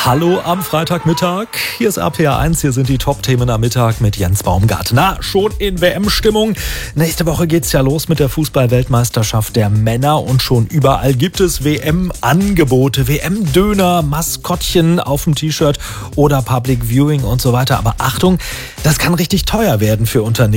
Hallo am Freitagmittag. Hier ist RPA 1, hier sind die Top-Themen am Mittag mit Jens Baumgart. Schon in WM-Stimmung. Nächste Woche geht's ja los mit der Fußball-Weltmeisterschaft der Männer und schon überall gibt es WM-Angebote, WM-Döner, Maskottchen auf dem T-Shirt oder Public Viewing und so weiter. Aber Achtung, das kann richtig teuer werden für Unternehmen.